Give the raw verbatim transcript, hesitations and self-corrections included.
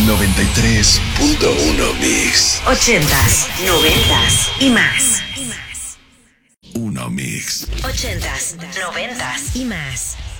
noventa y tres punto uno Mix. Ochentas, noventas y más. Uno Mix. Ochentas, noventas y más.